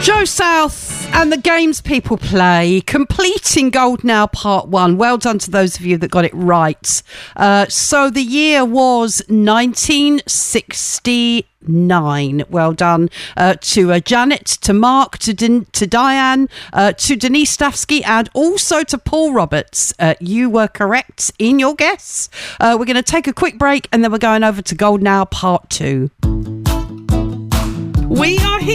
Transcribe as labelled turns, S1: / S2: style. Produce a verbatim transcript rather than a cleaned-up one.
S1: Joe South and the games people play, completing Gold Now Part one. Well done to those of you that got it right. Uh, so the year was nineteen sixty-nine. Well done uh, to uh, Janet, to Mark, to, Din- to Diane, uh, to Denise Stafsky, and also to Paul Roberts. Uh, you were correct in your guess. Uh, we're going to take a quick break and then we're going over to Gold Now Part two. We are here.